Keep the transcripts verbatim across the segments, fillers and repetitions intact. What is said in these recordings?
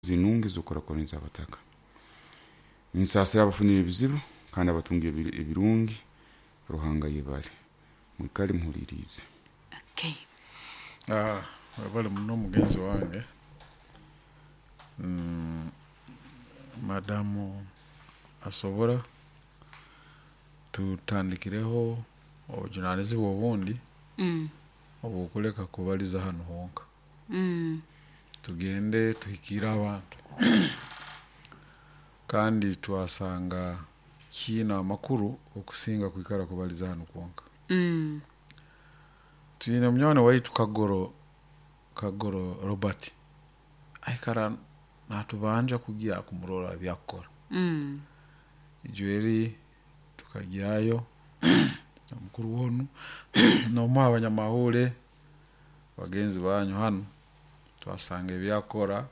zinungi zokurakoniza abataka nsasira abafunira ebizibu kandi abatunga ebirungi ruhanga yebale mwikali muhulirize. Okay. Ah, wabale muno mugenzi wange. Mm, madamu asobora tutandikireho obujunaanizibwa obundi Mm. obukuleka kubaliza hano honka. Mm. Tugende tuhikira abantu kandi twasanga kina amakuru okusinga kwikara kubaliza hano kwonka. Mm. Tuyine mnyone waitu Kagoro Kagoro Robert aikara natubanja kugia kumurora byakora. Mm. Ijweri tukajyayo mukuru wonu no mwabanyamahule bagenzi banyu hano twasanga byakora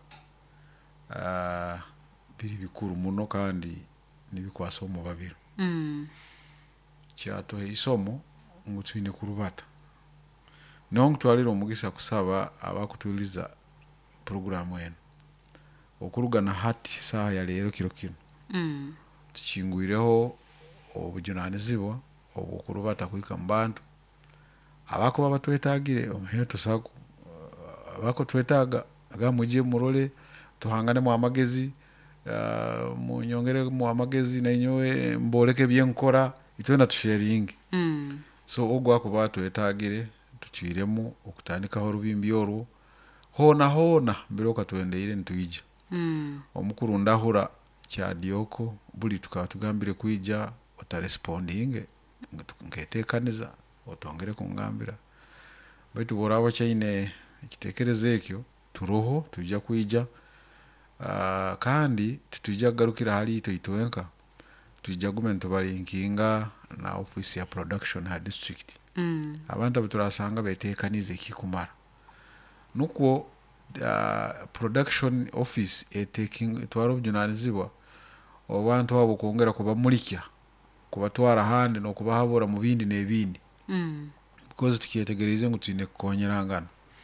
ah uh, biri bikuru muno kandi nibikwaso mu babiro. Mm. Kyato isomo ngutwine kurubata nongo twalira omugisa kusaba abakutuliza programu eno okurugana hati saa ya lero kiro kino. Mm. Tukingwireho obujunaanizibwa obukurubata kwika mbantu abako baba twetagire omuheto tusako abako twetaga agamuje murole tuhangane mu amagezi uh, mu nyongere mu amagezi na nyowe mboleke byenkora itwena tusharing. Mm. So ogwa ako batwetagire tuchiremo okutandika ho rubimbi oru hona hona mbere okatwendeire ntwija. Mm. Omukuru ndahura kya dioko buli tukatugambire kwija otaresponding ngetekaniza otongere kungambira baitu borabo cyane ikitekereze ekyo turoho tujja kwija uh, kandi tutujja garukira hali ito itwenka tujja gument balinkinga na office ya production ha district. Mm. Abantu abaturasanga betekanize kikumara nuko uh, production office e taking twaro junalizibwa abantu abo kongera kuba mulikya kubatwara handi no kubahabura mu bindi nebindi. Mm. Because tukietegereze ngo twine kukonyerangana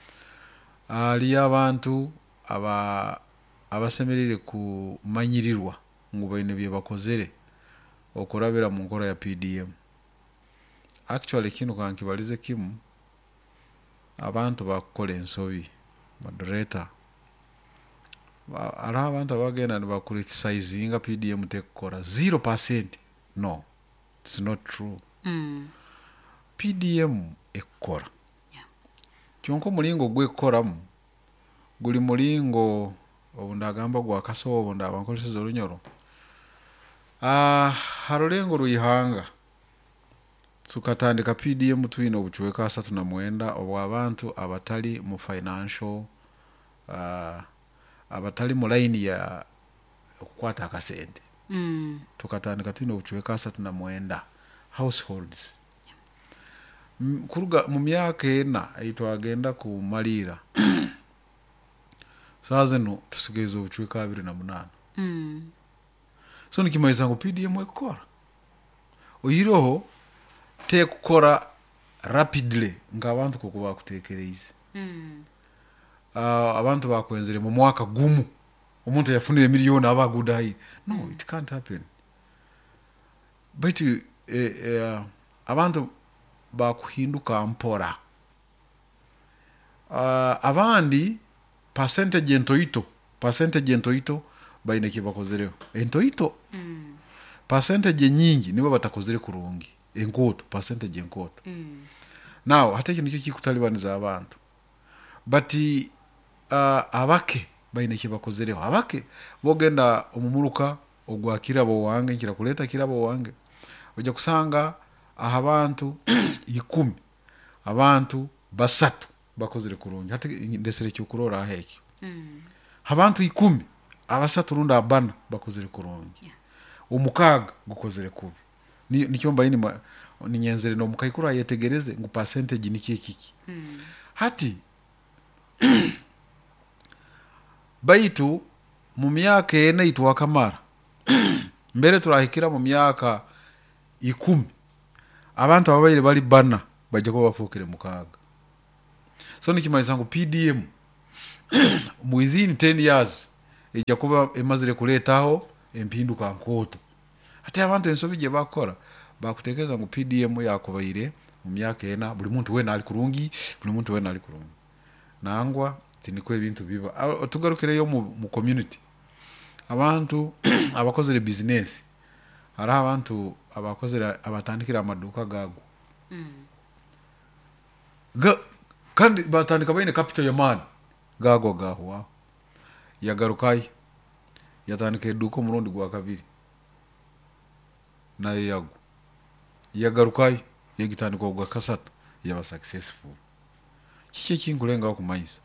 ali abantu aba abasemerere ku manyirirwa ngo bayine bye bakozere okurabira mu nkora ya P D M. Actually kino kankibalize kimu abantu bakola ensobi moderator ba ara abantu abagenda ba criticizinga P D M tekora zero percent. No, it's not true. Mm. P D M ekora. Yeah. Kyonko mulingo gwekoramu guli mulingo obundagamba gwa kasobo ndabankoleseza olunyoro. Ah, harolengo ruyihanga. Tukatandika P D M twino obuchweka asatu na mwenda obwa abantu abatali mu financial uh, abatali mu line ya okukwata akasente. Mm. Tukatandika twino obuchweka asatu na mwenda households. M, kuruga mu myaka ena ayitwa agenda ku malira saze no tusigeze obuchweka abiri na munana. Mm. So nikimaiza ngo P D M ekora oyiroho te kukora rapidly nga abantu kukuba kutekereza. Mm. Uh, abantu bakwenzere mu mwaka gumu omuntu yafunire miliyoni abagudayi. No, mm. It can't happen. But eh, eh, abantu bakuhinduka mpora. Uh, abandi percentage entoito percentage entoito baine kibakozereho entoito. Mm. Percentage nyingi nibo batakozere kurungi enkoto percentage enkoto. Mm. Now hata kintu cyo kikutalibaniza abantu but uh, abake baine kibakozereho abake bogenda omumuruka ogwakira bo wange nkira kuleta kirabo wange ojja kusanga aha abantu ikumi abantu basatu bakozere kurungi hata ndesere cyo kurora aheki. Mm. Abantu ikumi abasatu runda abana bakozere kurungi. Yeah. Umukaga gukozere kubi ni nicyo mbayini ni nyenzere no mukayikura yetegereze ngo percentage ni kiki. Mm. Hati baitu mu myaka ena itwa kamara mbere turahikira mu myaka ikumi abantu ababaire bali bana bajja ko bafukire mukaga. So nikimaiza ngo P D M within ten years ejja kuba emazire kuleetaho empinduka nkooto ate abantu ensobi gye bakora bakutegeeza ngu P D M yakubaire mu myaka ena buli muntu weena ali kurungi buli muntu weena ali kurungi nangwa tiniko ebintu biba tugarukireyo mu, mu community abantu abakozere business hari abantu abakozere abatandikira amaduka gago Mm. Ga, kandi batandika baine capital ya man gago gaho yagarukayo yatandika eduka umurundi gwa kabiri nayo yago yagarukayo yegitandika gwa kasatu yaba successful kiki kinkulenga okumanyisa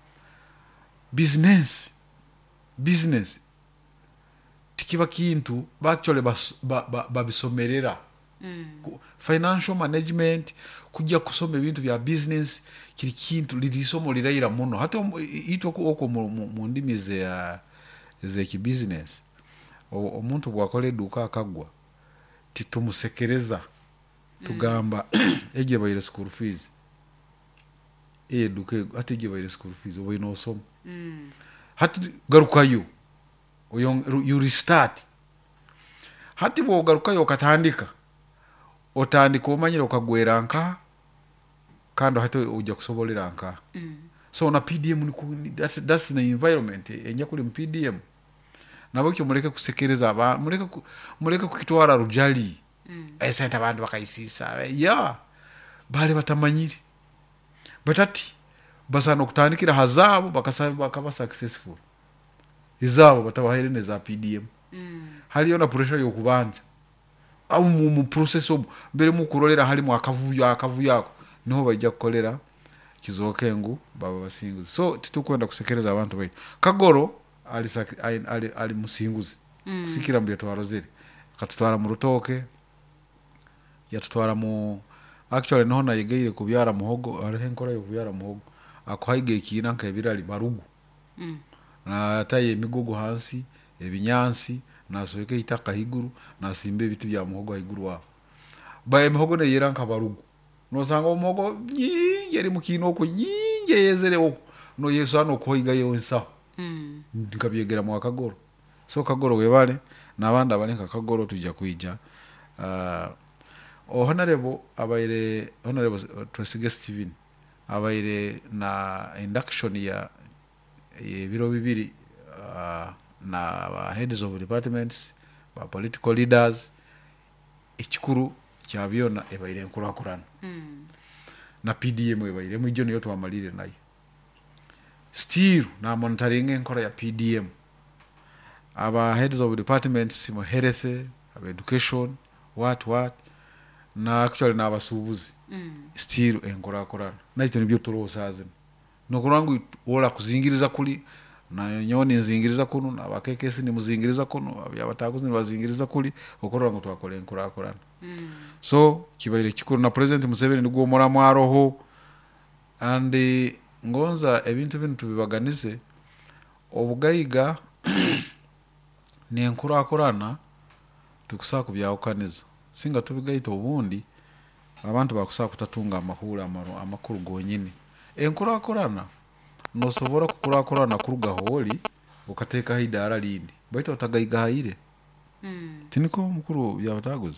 business business tikiba kintu actually babisomerera ba, ba Mm. financial management kujja kusoma ebintu bya business kiri kintu lirisomo liraira muno hata ito oko mu ndimi ze ze ki business omuntu bwakola eduka akagwa titumusekereza tugamba eje bayire school fees e eduka hata eje bayire school fees obo ino osoma Mm. hata garukayo you restart hati bo garukayo katandika otandika omanyira okagwera nka kando hata ujja kusobolera nka Mm. so na P D M ni that's that's the environment enja kuli mu P D M nabo kyo muleke kusekereza aba muleke ku, muleke kukitwara rujali Mm. esenta abantu bakayisisa ya bale batamanyiri batati basano kutandikira hazabo bakasaba bakaba successful izabo batabahere ne za P D M Mm. haliyo na pressure yo kubanja au mu, mu process obu mbere mu kurolera hali mu akavuyo akavuyo ako niho bajja kukolera kizokengu baba basinguzi so titukwenda kusekereza abantu bayi kagoro ali ali, ali, ali musinguzi Mm. sikira mbye twarozere katutwara mu rutoke yatutwara mu actually no na yegeire kubyara muhogo ari henkora yo kubyara muhogo akwaige kina nka ebirali barugu Mm. na taye migogo hansi ebinyansi nasoheke itaka higuru nasimbe bitu bya muhogo higuru wa baye muhogo ne yeranka barugu no sanga muhogo nyingi ari mukino oko nyingi yezere oko no yesano koiga yonsa Mm. ndikabyegera mu akagoro so kagoro webale nabandi abaneka kagoro tujja kuija uh, o honorable abaire honorable Twesige Steven abaire na induction ya ebiro bibiri uh, na uh, heads of departments ba political leaders ekikuru kyabyona ebaire nkurakurana Mm. na P D M ebaire mu jono yoto amalire nayo still na monitoring enkora ya P D M aba heads of departments mu health aba education what what na actually na abasubuzi Mm. still enkurakurana naito nibyo turosaze nokurangu ola kuzingiriza kuli na nyoni nzingiriza kuno na bakekesi ni muzingiriza kuno abataguzi ni bazingiriza kuli okorora ngo twakole enkurakurana Mm. so kibaire kikuru na president Museveni niguo mora mwaroho and uh, ngonza ebintu bintu bibaganize obugayiga ni enkurakurana tukusaka kubyawukaniza singa tubigaita obundi abantu bakusaka kutatunga amahura amaro amakuru gonyine enkurakurana no sobora kukurakurana kuruga holi ukateka hidara lindi baita utagayiga haire Mm. tiniko mukuru byabataguza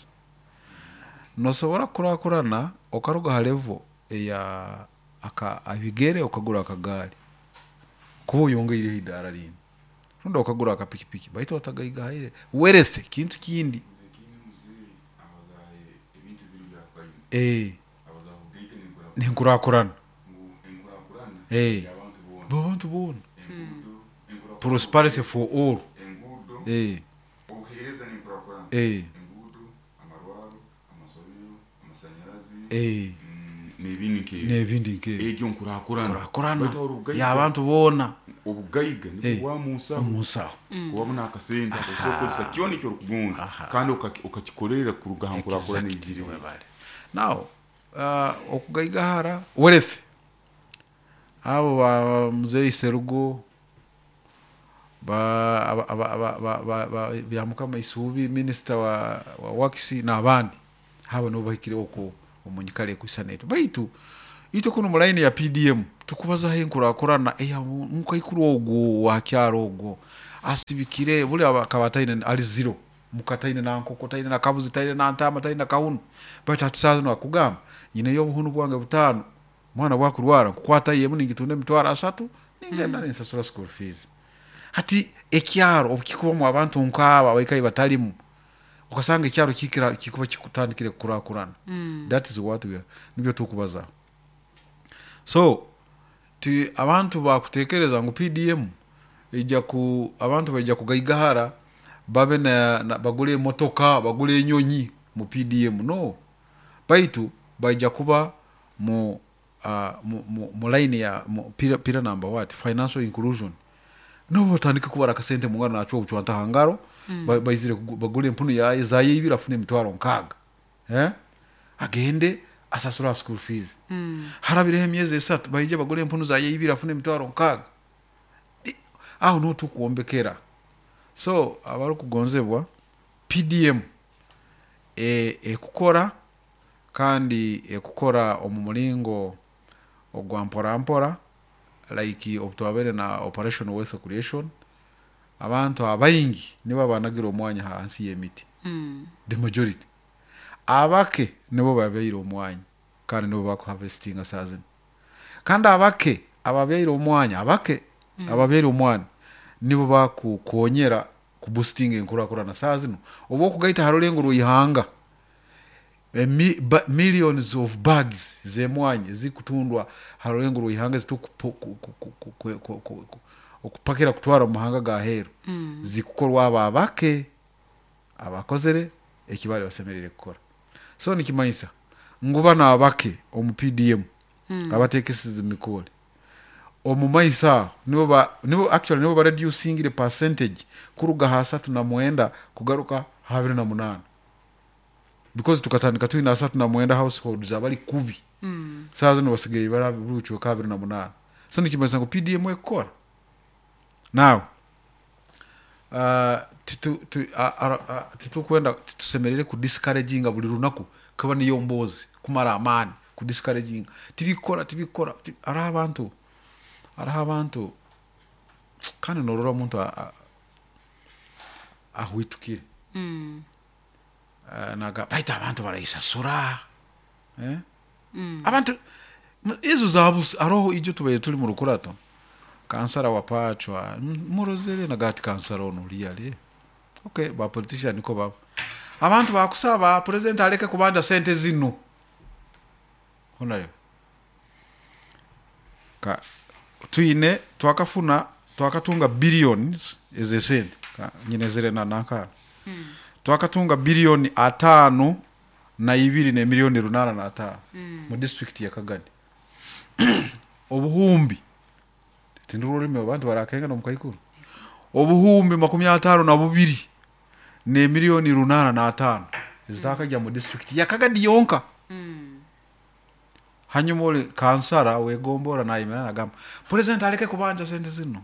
no sobora kurakurana okaruga halevo ya aka abigere okagura akagari kubo yongeire hidara lindi ndo okagura akapikipiki baita utagayiga haire werese kintu kindi eh ni nkurakurana eh abantu bona prosperity for all eh eh eh nebinike nebindi nke egyo nkurakurana nkurakurana ya abantu bona obugayiga niko wa musa musa kuba muna akasenda kusokolesa kyoni cyo kugunza kandi ukakikorera kuruga nkurakurana iziri now uh, okugayiga hara werese abo ba muzei serugo ba aba aba aba byamukama isubi minister wa, wa wakisi na abandi habo no bahikire oko omunyikale ku saneto baitu ito kuno mulaini ya P D M tukubaza he nkurakurana eya mukayikuru ogwo wa kyaro ogwo asibikire buli abakabataine ali zero mukataine na nkoko taine na kabuzi taine na ntama taine na kahunu bata tisazo no akugamba nyine yo buhunu bwange butano mwana bwakurwara kukwata yemu ningitunde mitwara asatu ningenda mm. nsasura school fees hati ekyaro obukikuba mu abantu nkaba bayikayi batalimu ukasanga ekyaro kikira kikuba kikutandikire kurakurana mm. that is what we are nibyo tukubaza so ti abantu bakutekereza ngo P D M ijja ku abantu bajja kugayigahara babe na, na bagule motoka bagule enyonyi mu P D M no baitu bajja kuba mu uh, mu, mu, mu line ya mu, pira, pira number what financial inclusion no botandika kubara kasente mu ngaro nacho buchwanta hangaro mm. bayizire bagule mpunu ya zaye ibira fune mitwaro nkaga eh agende asasura school fees mm. harabire myeze esatu bayije bagule mpunu zaye ibira fune mitwaro nkaga aho no tukuombekera so abari kugonzebwa P D M e ekukora kandi ekukora omumulingo ogwampora mpora like obutwabere na operation wealth creation abantu abayingi nibo banagira omwanya hansi yemiti mm. the majority abake nibo babeira omwanya kandi nibo bako harvesting asazen kandi abake ababeira omwanya abake mm. ababeira omwana nibo baku kuonyera ku boosting enkura kura na sazino obo kugaita harolengo ruihanga mi, ba, millions of bags zemwanye zikutundwa harolengo ruihanga zituokupakira kutwara muhanga gahero mm. zikukorwa ababake abakozere ekibali basemerere gukora so nikimanyisa nguba na abake omu P D M mm. abatekesize mikole omumaisa nibo ba nibo actually nibo ba reducing the percentage kuruga hasatu na mwenda kugaruka habiri na munana because tukatandika tu ina hasatu na mwenda household zabali kubi mm. sazo no basigaye barabucho kabiri na munana so nikimanyisa ngo P D M ekora now uh titu tu uh, uh, titu kwenda tusemerere ku discouraging buli runako kaba niyo mbozi kumara amani ku discouraging tibikora tibikora ara abantu ara abantu kana norora umuntu ahwitukire mm uh, naga baita abantu barayisasura eh mm. abantu izo zabu aroho ijo tubaye tuli mu rukurato kansara wapachwa murozere nagati kansara ono liyale okay ba politician niko baba abantu bakusaba president aleke kubanja sente zino honare ka tuine twakafuna twakatunga billions ezesente nyine zire na naka mm. twakatunga billion atano na ibiri ne milioni runana na atano mm. mu district ya Kagadi obuhumbi tindurore me abantu barakenga no mukayikuru obuhumbi makumi atano na bubiri ne milioni runana na atano zitakajya mu district ya Kagadi yonka mm. hanyumole kansara wegombora na imena nagamba president aleke kubanja sente zino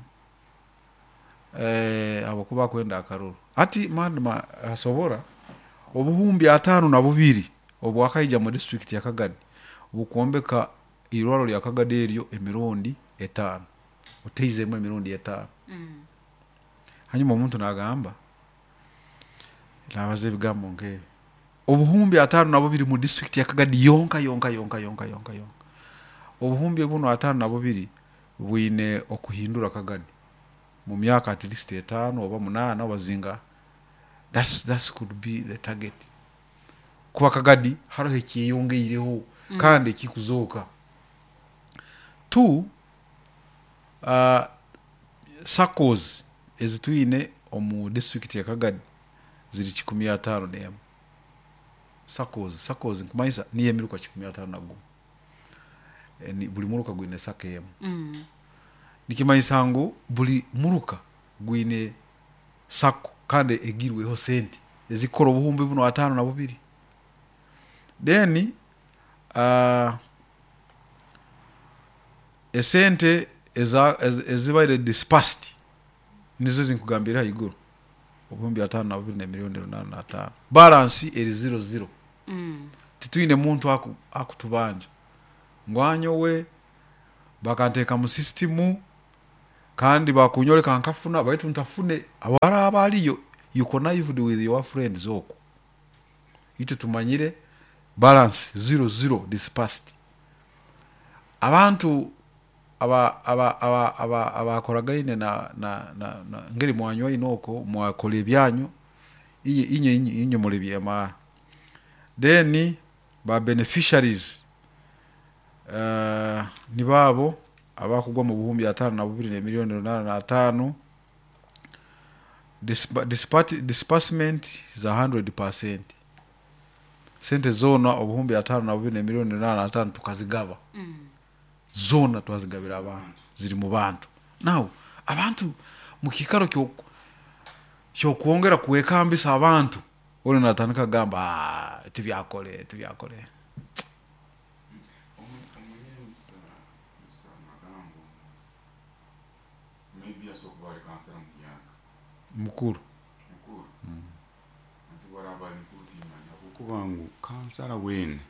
eh abakuba kwenda akaruru ati mandma asobora obuhumbi atano na bubiri obwakayija mu district ya Kagadi bukombeka irwaro lya Kagadi eryo emirundi etano uteyizemo emirundi etano mm. hanyuma umuntu nagamba nabaze bigambo nke obuhumbi atano na bubiri mu district ya Kagadi yonka yonka yonka yonka yonka yonka obuhumbi buno atano na bubiri buine okuhindura Kagadi mu myaka at least etano oba munana wazinga that's that could be the target kuba Kagadi haro hekiye yongeyireho mm. kandi kikuzoka two uh SACCOs ezituine omu district ya Kagadi ziri kikumi atano nemo SACCOs SACCOs nkumaisa ni yemiruka kikumi atano nago e, ni buli muruka gwine sakemo mm. nikimaisa ngo buli muruka gwine SACCO kandi egirwe ho sente ezikora obuhumbi buno atano na bubiri then uh esente eza ezibaire dispersed nizo zinkugambira iguru obuhumbi atano na bubiri ne milioni runana na atano balance eri zero zero mm. tituine muntu aku akutubanja ngwanyo we bakanteka mu systemu kandi bakunyoleka nkafuna baitu ntafune abara abaliyo you connived with your friends okwo ito tumanyire balance zero zero dispersed abantu aba aba aba aba abakoragaine na na na, na ngeri mwanywa inoko mwakole byanyu iye inye inye muri byama then ba beneficiaries uh, ni babo abakugwa mu buhumbi atano na bubiri ne milioni nane na tano. Disbursement is one hundred percent. Sente zona obuhumbi atano na bubiri ne milioni nane na tano tukazigaba. Mm. Zona twazigabira abantu ziri mu bantu. Now abantu mu kikaro kyo kyo kuongera kuwekambisa abantu ole natandika gamba ah, tibyakole tibyakole. Mukuru mukuru mm. Antibara ba mukuru timanya kubangu kansara wene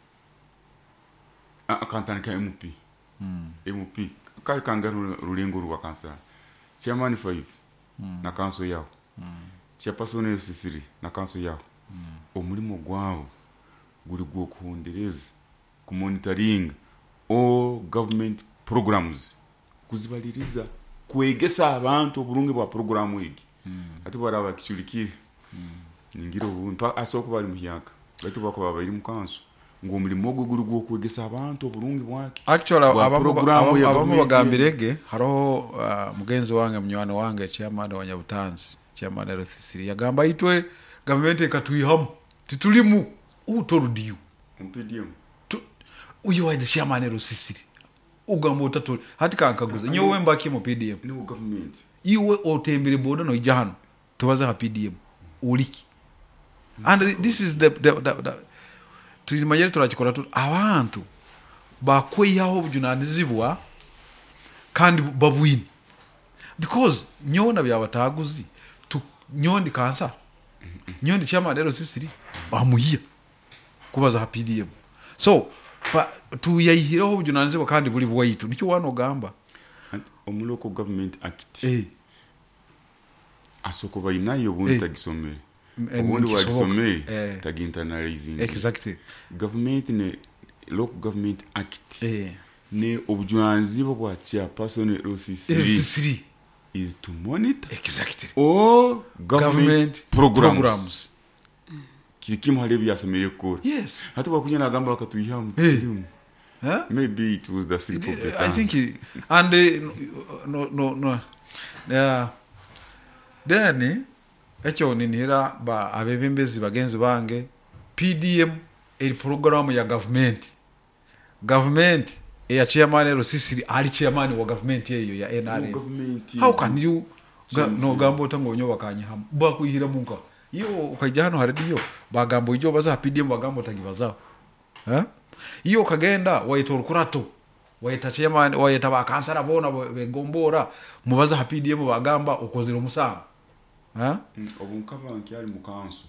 a kantana ka M P mm. M P kali kangaru rulengo rwa kansara chairman five mm. na kanso yao mm. chairperson sisiri na kanso yao mm. omulimo gwabo guri gwo kuhondereza ku monitoring all government programs kuzibaliriza kwegesa abantu oburungi bwa programu igi mm. ati bara bakichulikire mm. ningiro ubuntu asoko bali muhyaka bati bako babayiri mukanso ngo mulimo gwo guri gwo kwegesa abantu oburungi bwake actually abamu abamu bagambirege haro uh, mugenzi wange mnywana wange chairman wa Nyabutanzi chairman R C C yagamba itwe government ekatuyihamu titulimu utorudiyo P D M uyo wa the chairman R C C ugamba utatu hati kankaguza nyo wemba kimo P D M no government iwe otembere boda no ijahano tubaza ha P D M uliki and this is the the, the, the tuyimanyere turakikora tu abantu bakweyaho bujunanizibwa kandi babwini because nyona byabataguzi tu nyondi kansa nyondi chama rero sisiri bamuhiya kubaza ha P D M so pa tuyayihiraho bujunanizibwa kandi buli bwayitu nicyo wano gamba omuloko government act eh asoko bayinayo bunta gisomere ubundi wagisomere eh. tagi internalizing exactly government ne local government act eh ne obujanzibo bwa chairperson L C C is to monitor exactly all government, government programs, programs. Mm. Kikimu halebi yasemere ko yes hata bakunya na gamba bakatuyihamu hey. Huh? Maybe it was the slip of the tongue. I think it, and uh, no no no yeah then echo ninira ba abebembezi bagenzi bange P D M a program ya government government ya chairman L C C ali chairman wa government yeyo ya N R M no, how can you ga, no gambo tango nyo bakanya ham ba kuhira munka yo ukajano harediyo bagambo ijo baza P D M bagambo tagibaza ha iyo kagenda wayitora kurato wayita chairman wayita bakansara bona bengombora mubaza ha P D M bagamba ukozira umusanga ha obunkaba nkyali mukanso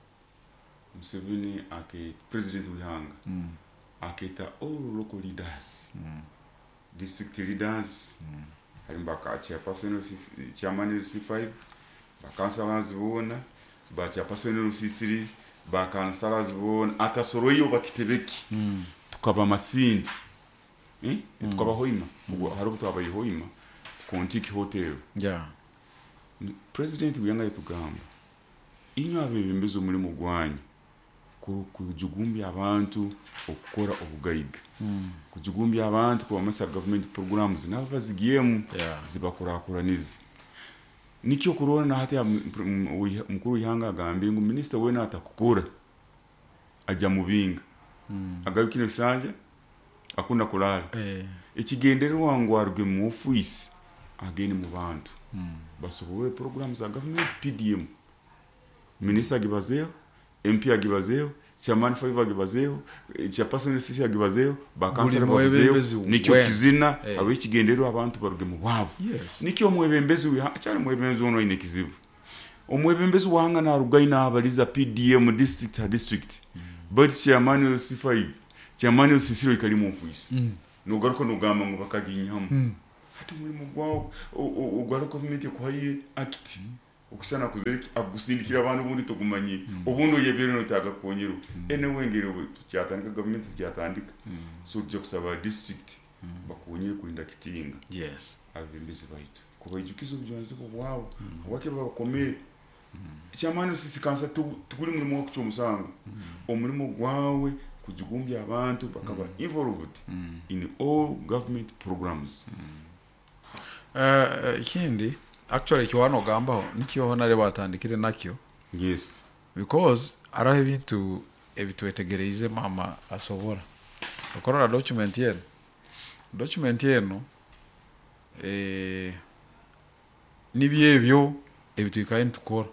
Museveni ake president wihanga mm. aketa all local leaders mm. district leaders mm. alimbaka chairperson chairman C five bakansalas bona ba chairperson C three bakansalas bona atasoroyo bakitebeki mm. tukaba masindi eh mm. tukaba hoima mm. harubu tubaye hoima kontiki hotel yeah president wiyanga yetugamba inyo abebembezo muri mugwanyi kujugumbya abantu okukora obugayiga mm. kujugumbya abantu kuba masa government programs nabo bazigiyemu yeah. zibakurakuranize nikyo corona hata mukuru yihanga agambye ngo minister we natakukura aja mubinga mm. agabikine sanje akunda kulala eh ikigendero wangu arwe mu office ageni mu bantu mm. basohoye programs za government P D M minister gibazeo M P agibazeo chairman five agibazeo chairperson C C agibazeo bakansera bagibazeo nikyo kizina hey. Abe kigendero abantu baruge mu bavu yes. Nikyo mwebembezi wi cyane mwebembezi ono ine kizibu omwebembezi wanga na rugaina abaliza P D M district ha district mm. But chairman C five chairman C C ikali mu office mm. no garuko no gamba ngo bakaginyamu mm. hati omulimu gwawo ogwa local government ekuhaye act okusana kuzereki agusindikira abantu ubundi tugumanye ubundi oyebere notaga kongero anyway ngero tukyatandika government zikyatandika so tujja kusaba district bakonye kuinda kitinga yes abembezi baitu kuba ijukizo byanze bwabo wake bakomere icyamano sisi kansa tuguri muri mu kucyo musango omurimo gwawe kujugumbya abantu bakaba involved in all government programs eh ikindi actually kiwano gambaho nikiyo nare batandikire nakyo yes because arahe bintu ebitwetegereze mama asobora okorora document yeno document yeno eh nibyebyo ebitwikaye ntukora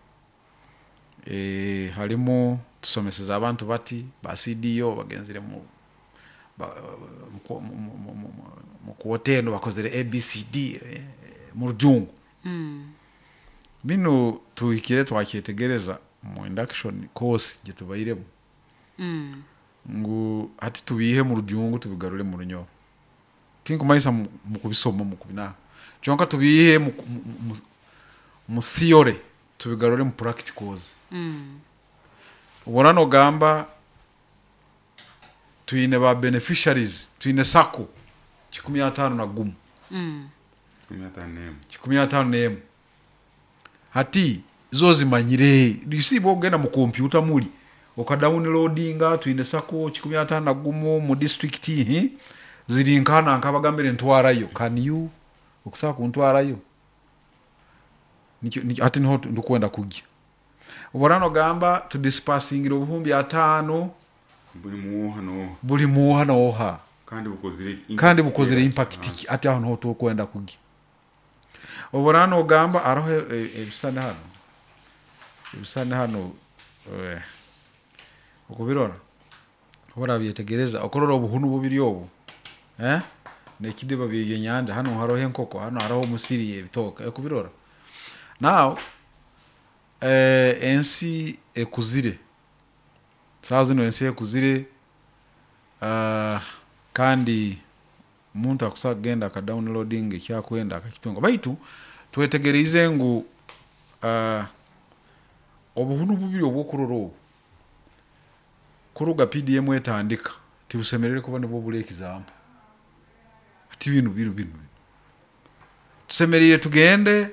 eh harimo tusomeseza abantu bati ba C D O bagenzire mu mu kuotendo bakozere A B C D mu rujungu mm bino tuikire twakyetegereza mu induction course gitubayiremo mm ngo hati tubihe mu rujungu tubigarure mu runyo tinko mayisa mu kubisoma mu kubina cyonka tubihe mu mu theory tubigarure mu practicals mm ubona no gamba tuine ba beneficiaries tuine sako kikumi atano na gumu mm kumi atano nemu kikumi atano nemu hati zozi manyire disibo gena mu computer muri okadownloadinga tuine sako kikumi atano na gumu mu district hi zirinkana nkabagambire ntwarayo can you okusaka kuntwarayo nikyo hati niho ndukwenda kujya uborano gamba to dispersing ubuhumbi atano buri muha no buri muha no ha kandi bukozire kandi bukozire impact ati aho no to kwenda kujya uborano gamba araho ebisana hano ebisana hano eh ukubirora ubora byetegereza okorora ubuhunu bubiri yobo eh nekideba biye nyanda hano harohe nkoko hano araho musiriye bitoka ukubirora now eh ensi ekuzire sazi no ensi ekuzire ah uh, kandi umuntu akusagenda ka downloading cyakwenda akakitunga baitu twetegereze ngo ah uh, obuhunu bubiri obukuroro kuruga P D M etandika tibusemerere kubone bo bule example ati bintu bintu bintu tusemerere tugende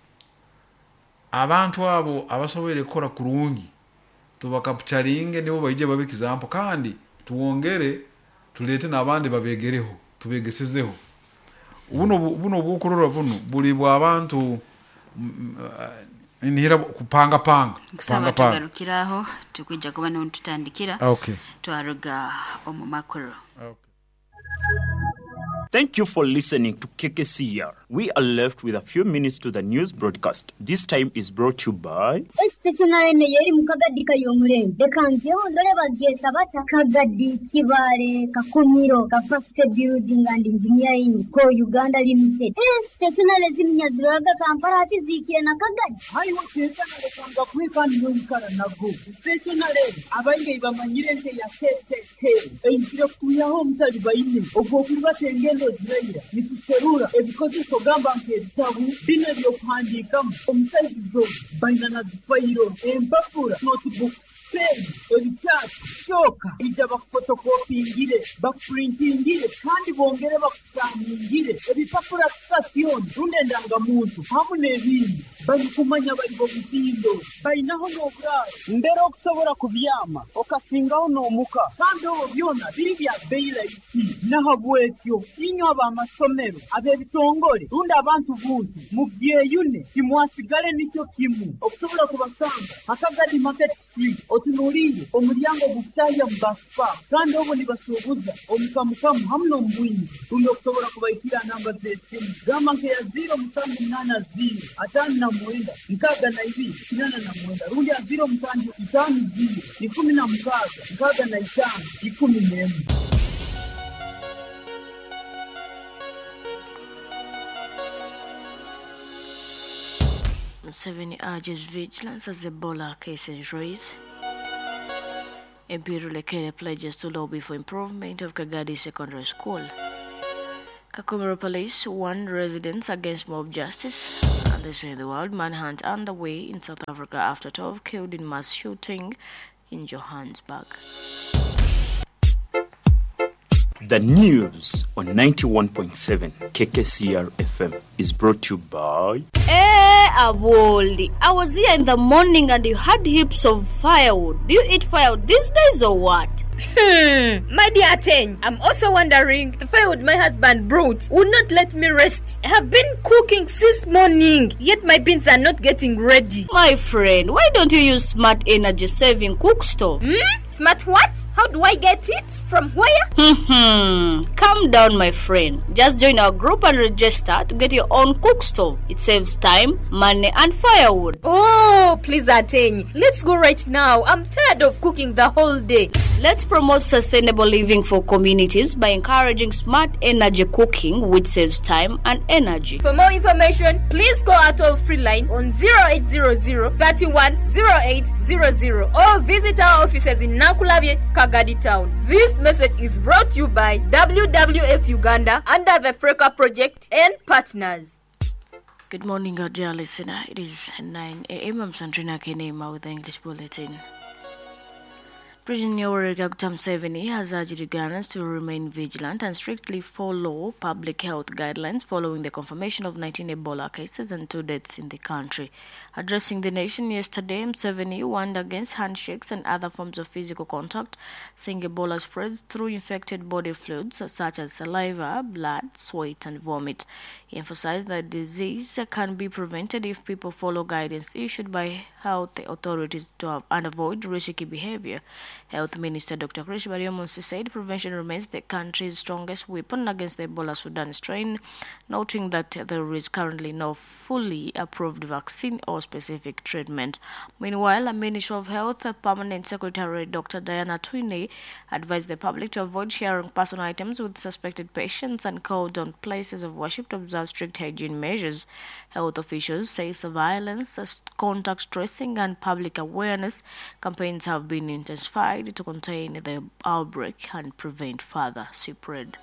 abantu abo abasobere kora kurungi tubakapcharinge nibo bayije babe example kandi tuwongere tulete nabandi babegereho tubegesezeho ubuno buno bukurura buno buli bwa abantu nihira kupanga panga kusaba tugarukiraho tukwijja kuba no tutandikira okay twaruga omumakoro okay. Thank you for listening to K K C R. We are left with a few minutes to the news broadcast. This time is brought to you by Stationary Neyeri Mukagadi Kayomure. The Kanjo, Loreva Geta Bata Kagadi, Kibare, Kakumiro, Kafaste Building and Engineering, Co Uganda Limited. Stationary Zimias Raga Kamparati Ziki and Akagadi. I want to tell you quick and Yunkara Nagu. Stationary, Abanga Manirente Yasete, a Instructor home Talibaini, Ogokuba Tengelo Zreya, Nituserura, a because of Gambang Tabu, dinner your handy come from Saizzo, Banana Fairo, and Papura, notebook. Ebichat choka ijaba photocopy ngire backprinting ngire kandi bongere bakusangire ebipapura station runde ndanga muntu hamune ebindi bali kumanya bali bo bitindo bayinaho no bra ndero okusobora kubyama okasingaho no muka kandi obo byona biri bya beila iti nahabwetyo inyo abamasomero abe bitongole runde abantu buntu mu byeyune kimwasigale nicyo kimu okusobora kubasanga akagadi market street otunuriye omuryango gutaya mbaspa kandi obo nibasubuza omukamukamu hamno mbwini rundo okusobora kubayitira namba zesimu gama nke ya zero musanju munana zero atanu na mwenda nkaga na ibiri kinana na mwenda rundi ya zero musanju itanu zero ikumi na mukaga nkaga na itanu ikumi nemu. Museveni urges vigilance as Ebola cases rise. Ebiru Lekere pledges to lobby for improvement of Kagadi Secondary School. Kakumiro police warned residents against mob justice. And this way in the world, manhunt underway in South Africa after twelve killed in mass shooting in Johannesburg. The news on ninety-one point seven K K C R F M is brought to you by... Eh, Aboldi. I was here in the morning and you had heaps of firewood. Do you eat firewood these days or what? Hmm, my dear Ten, I'm also wondering, the firewood my husband brought would not let me rest. I have been cooking since morning, yet my beans are not getting ready. My friend, why don't you use smart energy saving cook stove? Hmm? Smart what? How do I get it? From where? Hmm, calm down, my friend. Just join our group and register to get your own cook stove. It saves time, money, and firewood. Oh, please, Ateny. Let's go right now. I'm tired of cooking the whole day. Let's promote sustainable living for communities by encouraging smart energy cooking, which saves time and energy. For more information, please call our toll-free line on zero eight zero zero, three one zero eight zero zero or visit our offices in Nakulabye, Kagadi Town. This message is brought to you by W W F Uganda under the Freka Project and partners. Good morning, our dear listener. It is nine a.m. I'm Sandrina Kenema with the English Bulletin. President Yoweri Kaguta Museveni has urged Ugandans to remain vigilant and strictly follow public health guidelines following the confirmation of nineteen Ebola cases and two deaths in the country. Addressing the nation yesterday, Museveni warned against handshakes and other forms of physical contact, saying Ebola spreads through infected body fluids such as saliva, blood, sweat, and vomit. He emphasized that disease can be prevented if people follow guidance issued by health authorities to have, and avoid risky behavior. Health Minister Doctor Chris Baryomunsi said prevention remains the country's strongest weapon against the Ebola Sudan strain, noting that there is currently no fully approved vaccine or specific treatment. Meanwhile, a Minister of Health Permanent Secretary Doctor Diana Twine advised the public to avoid sharing personal items with suspected patients and called on places of worship to observe strict hygiene measures. Health officials say surveillance, contact tracing, and public awareness campaigns have been intensified to contain the outbreak and prevent further spread.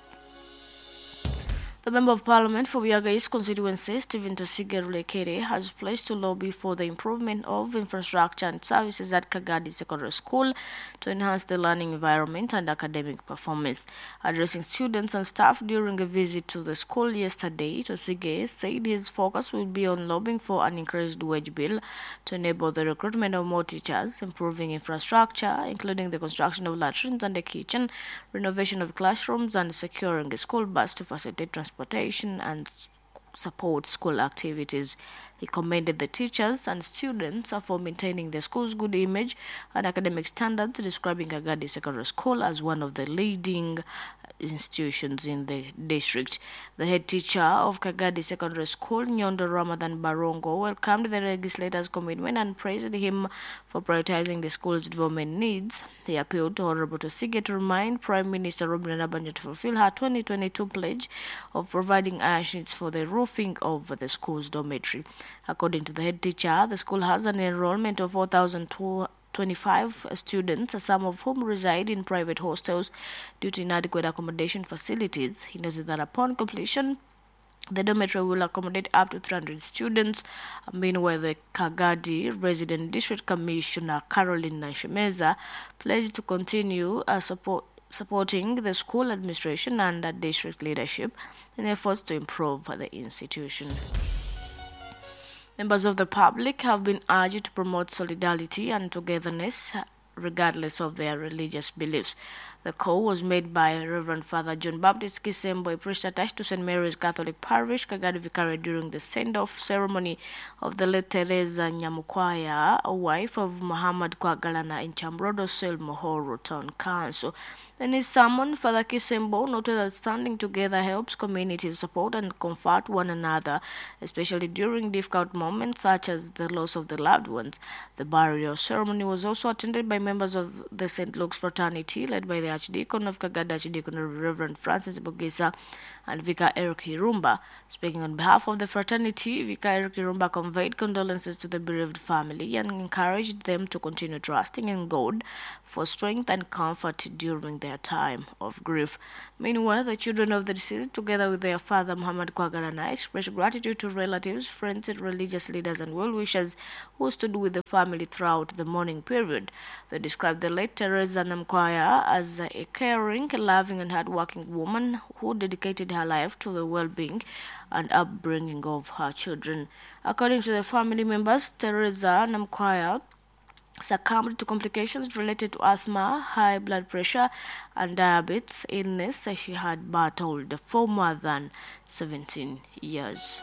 The Member of Parliament for Vihiga East constituency, Stephen Tosige Rulekere, has pledged to lobby for the improvement of infrastructure and services at Kagadi Secondary School to enhance the learning environment and academic performance. Addressing students and staff during a visit to the school yesterday, Tosige said his focus will be on lobbying for an increased wage bill to enable the recruitment of more teachers, improving infrastructure, including the construction of latrines and a kitchen, renovation of classrooms, and securing a school bus to facilitate transportation transportation and support school activities. He commended the teachers and students for maintaining the school's good image and academic standards, describing Kagadi Secondary School as one of the leading institutions in the district. The head teacher of Kagadi Secondary School, Nyondo Ramadan Barongo, welcomed the legislator's commitment and praised him for prioritizing the school's development needs. He appealed to Honorable Tosige to remind Prime Minister Robin Nabanjo to fulfill her twenty twenty-two pledge of providing iron sheets for the roofing of the school's dormitory. According to the head teacher, the school has an enrollment of four thousand twenty-five students, some of whom reside in private hostels due to inadequate accommodation facilities. He noted that upon completion, the dormitory will accommodate up to three hundred students. Meanwhile, the Kagadi Resident District Commissioner Caroline Nashemeza pledged to continue uh, support supporting the school administration and the district leadership in efforts to improve the institution. Members of the public have been urged to promote solidarity and togetherness regardless of their religious beliefs. The call was made by Reverend Father John Baptist Kisembo, a priest attached to Saint Mary's Catholic Parish, Kagadi Vicariate, during the send-off ceremony of the late Teresa Nyamukwaya, a wife of Muhammad Kwagalana in Chambrodo, Selmohoro Town Council. In his sermon, Father Kisembo noted that standing together helps communities support and comfort one another, especially during difficult moments such as the loss of the loved ones. The burial ceremony was also attended by members of the Saint Luke's Fraternity, led by the Archdeacon of Kagadi, Archdeacon Reverend Francis Bogisa, and Vicar Eric Hirumba. Speaking on behalf of the fraternity, Vicar Eric Hirumba conveyed condolences to the bereaved family and encouraged them to continue trusting in God for strength and comfort during their time of grief. Meanwhile, the children of the deceased, together with their father Muhammad Kwagalana, expressed gratitude to relatives, friends, religious leaders and well-wishers who stood with the family throughout the mourning period. They described the late Teresa Namkwaya as a caring, loving and hardworking woman who dedicated her life to the well-being and upbringing of her children. According to the family members, Teresa Namkwaya succumbed to complications related to asthma, high blood pressure and diabetes illness she had battled for more than seventeen years.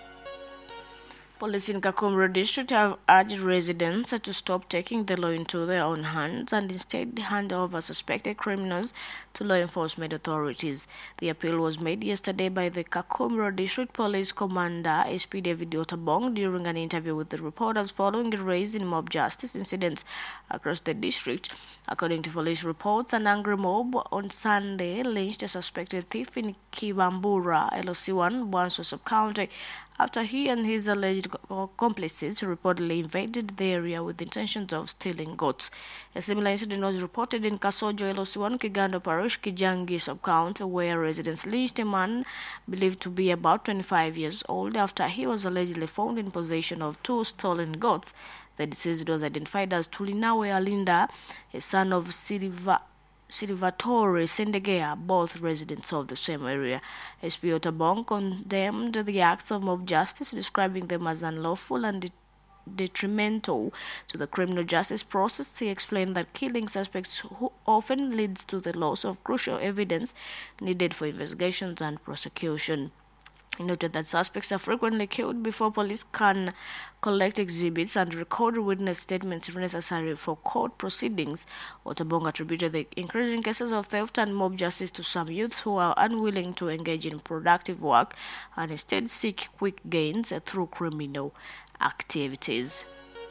Police in Kakumru district have urged residents to stop taking the law into their own hands and instead hand over suspected criminals to law enforcement authorities. The appeal was made yesterday by the Kakumru District Police Commander S P David Otabong during an interview with the reporters following a raise in mob justice incidents across the district. According to police reports, an angry mob on Sunday lynched a suspected thief in Kibambura, L O C one, Bwanswa sub-county, after he and his alleged accomplices reportedly invaded the area with intentions of stealing goats. A similar incident was reported in Kasojo, L O C one, Kigando Parish, Kijangi sub-county, where residents lynched a man believed to be about twenty-five years old after he was allegedly found in possession of two stolen goats. The deceased was identified as Tulinawe Alinda, a son of Siliva Silvatore Sendegea, both residents of the same area. S P Otabong condemned the acts of mob justice, describing them as unlawful and detrimental to the criminal justice process. He explained that killing suspects who often leads to the loss of crucial evidence needed for investigations and prosecution. He noted that suspects are frequently killed before police can collect exhibits and record witness statements necessary for court proceedings. Otabong attributed the increasing cases of theft and mob justice to some youths who are unwilling to engage in productive work and instead seek quick gains through criminal activities.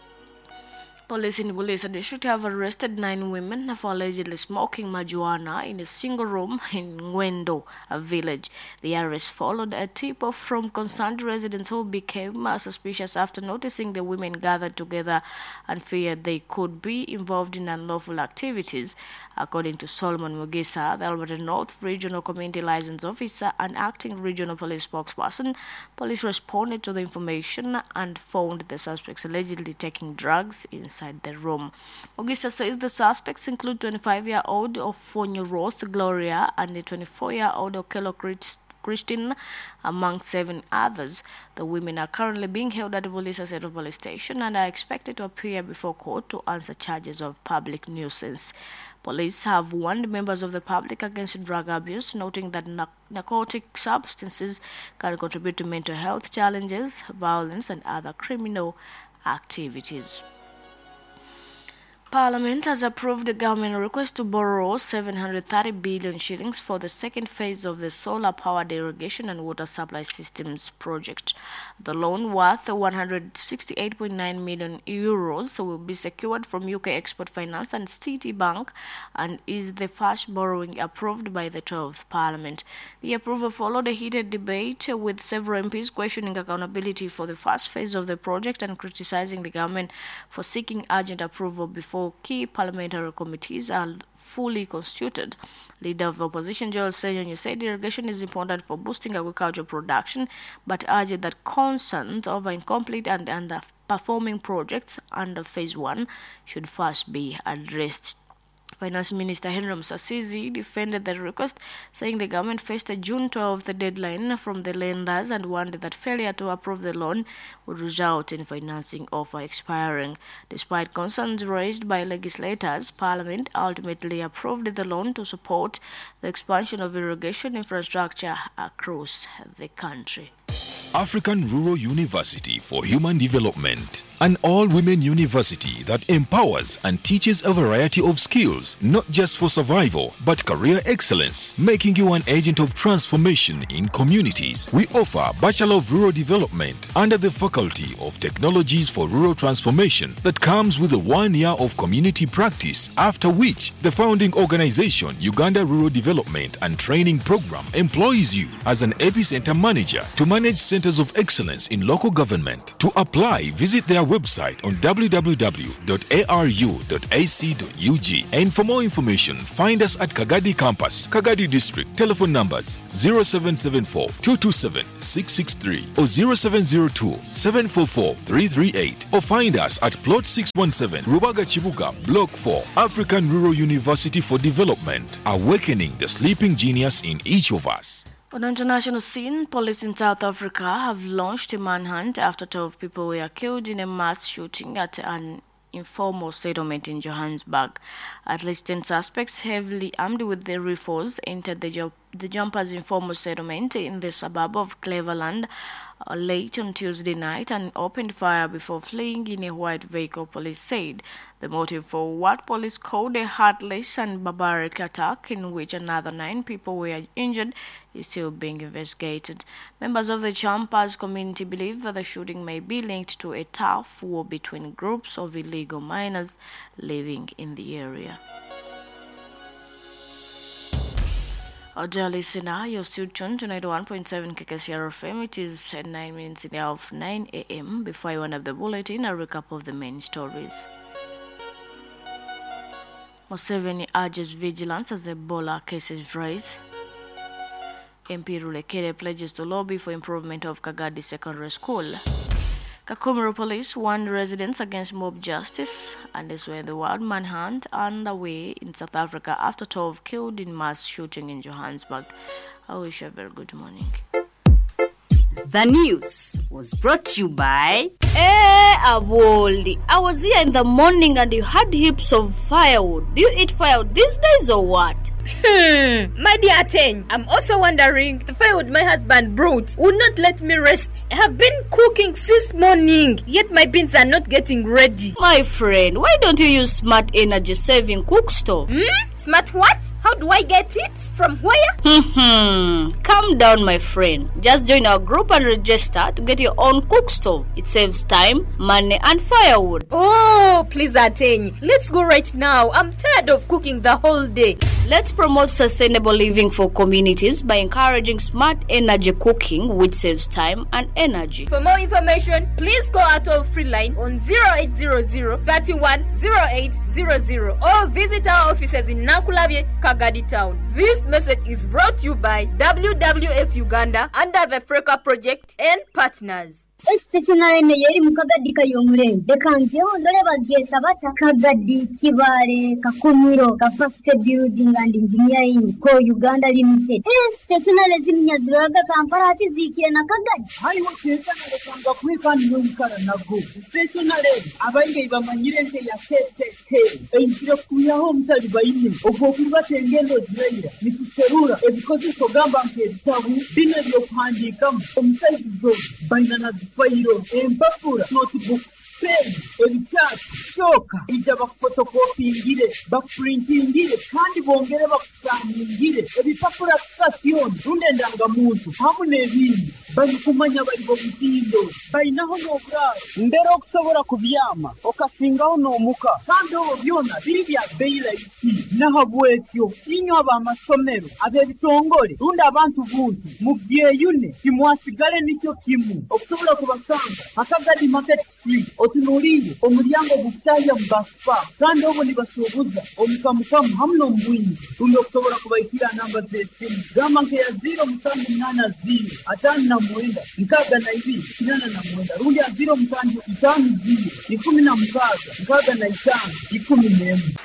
Police in Bulisa district have arrested nine women for allegedly smoking marijuana in a single room in Ngwendo, a village. The arrest followed a tip-off from concerned residents who became uh, suspicious after noticing the women gathered together and feared they could be involved in unlawful activities. According to Solomon Mugisa, the Alberta North Regional Community Liaison Officer and acting regional police spokesperson, police responded to the information and found the suspects allegedly taking drugs inside the room. Mugisa says the suspects include twenty-five-year-old Ofonyo Roth Gloria and the twenty-four-year-old Okelo Christine, among seven others. The women are currently being held at the Bulisa Central Police Station and are expected to appear before court to answer charges of public nuisance. Police have warned members of the public against drug abuse, noting that narcotic substances can contribute to mental health challenges, violence, and other criminal activities. Parliament has approved the government request to borrow seven hundred thirty billion shillings for the second phase of the solar-powered irrigation and water supply systems project. The loan, worth one hundred sixty-eight point nine million euros, will be secured from U K Export Finance and Citibank and is the first borrowing approved by the twelfth Parliament. The approval followed a heated debate with several M Ps questioning accountability for the first phase of the project and criticizing the government for seeking urgent approval before key parliamentary committees are fully constituted. Leader of the opposition, Joel Senyonyi, said irrigation is important for boosting agricultural production, but urged that concerns over incomplete and underperforming projects under Phase one should first be addressed. Finance Minister Henry Musasizi defended the request, saying the government faced a June twelfth deadline from the lenders and warned that failure to approve the loan would result in financing offer expiring. Despite concerns raised by legislators, Parliament ultimately approved the loan to support the expansion of irrigation infrastructure across the country. African Rural University for Human Development, an all-women university that empowers and teaches a variety of skills, not just for survival, but career excellence, making you an agent of transformation in communities. We offer Bachelor of Rural Development under the Faculty of Technologies for Rural Transformation that comes with a one year of community practice, after which the founding organization, Uganda Rural Development and Training Program, employs you as an epicenter manager to manage central Centers of Excellence in Local Government. To apply, visit their website on w w w dot a r u dot a c dot u g. And for more information, find us at Kagadi Campus, Kagadi District. Telephone numbers zero seven seven four, two two seven, six six three or zero seven zero two, seven four four, three three eight, or find us at Plot six one seven, Rubaga Chibuga, Block four, African Rural University for Development, awakening the sleeping genius in each of us. On the international scene, police in South Africa have launched a manhunt after twelve people were killed in a mass shooting at an informal settlement in Johannesburg. At least ten suspects, heavily armed with their rifles, entered the, jo- the Jumpers informal settlement in the suburb of Cleveland uh, late on Tuesday night and opened fire before fleeing in a white vehicle, police said. The motive for what police called a heartless and barbaric attack in which another nine people were injured is still being investigated. Members of the Jumpers community believe that the shooting may be linked to a tough war between groups of illegal miners living in the area. Our dear listener, you're still tuned to ninety-one point seven K K C R F M. It is at nine minutes in the hour of nine a m Before I run up the bulletin, a recap of the main stories. Museveni urges vigilance as Ebola cases rise. M P Rulekere pledges to lobby for improvement of Kagadi Secondary School. Kakumiro police warned residents against mob justice, and elsewhere in the world, manhunt underway in South Africa after twelve killed in mass shooting in Johannesburg. I wish you a very good morning. The news was brought to you by... Eh, Aboldi. I was here in the morning and you had heaps of firewood. Do you eat firewood these days or what? Hmm, my dear Ten, I'm also wondering, the firewood my husband brought would not let me rest. I have been cooking since morning, yet my beans are not getting ready. My friend, why don't you use Smart Energy Saving Cook Stove? Hmm? Smart what? How do I get it? From where? Hmm, calm down, my friend. Just join our group and register to get your own cook stove. It saves time, money, and firewood. Oh, please, Ateny. Let's go right now. I'm tired of cooking the whole day. Let's promote sustainable living for communities by encouraging smart energy cooking, which saves time and energy. For more information, please call our toll-free line on zero eight zero zero, three one zero eight zero zero or visit our offices in Nakulabye, Kagadi Town. This message is brought to you by W W F Uganda under the Freka Project and partners. Stationary yeri mukagadi kayomure dekanzyo ndole bageta bata kagadi kibale kakumiro capacity building and engineering ko Uganda limited. Stationary ziminya ziraga kampara ati zikiye na kagadi hayo keta na kanga kwika nyumkara nago stationary abayige bamanyire nke ya K T K einjiro kuyaho mutali bayine ogoku batengendo zirayira nituserura ebikoze kogamba nke tabu bino byo kwandika omusaizo bayina Fairo, empapura, notebook, pen, ebichati, choka, ija bakfotokopingire, bakprintingire, kandi bongere bakusanyingire, ebipapura kukasiyoni, rundendanga muntu, hamu nebindi, bali kumanya bali bobutindo, bayinaho n'oburaro, mbere okusobora kubyama, okasingaho n'omuka, kandi obo byona biri bya bailayiti, nahabwetyo, inyo abamasomero, ab'ebitongole, runda abantu buntu, mubyeyune, kimwasigale nicyo kimu, okusobora kubasanga, Akagadi Market Street, otunuriye, omulyango gutaya mbaspa, kandi obo nibasubuza, omukamukamu hamno mbwini, runda okusobora kubayitira namba z'esimu, gama nke ya zero musanju munana zero, atanu na mwenda, nkaga na ibiri, kinana na mwenda, runda ya zero musanju itanu zero, ikumi na mkaga, nkaga na itanu, ikumi nemu.